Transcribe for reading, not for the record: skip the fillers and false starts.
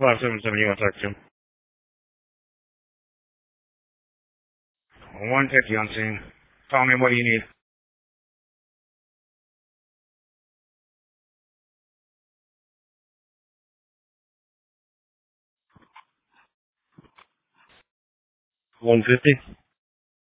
577, you want to talk to? 150 on scene. Call me, what do you need? $150.